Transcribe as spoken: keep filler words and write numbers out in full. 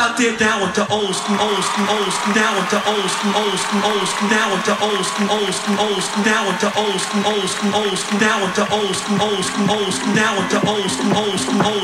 out there down with the old school, old school, old school, down with the old school, old school, old school, down with the old school, old school, old school, down with the old school, old school, old school, down with the old school, old school, old school, down with the old school, old school, old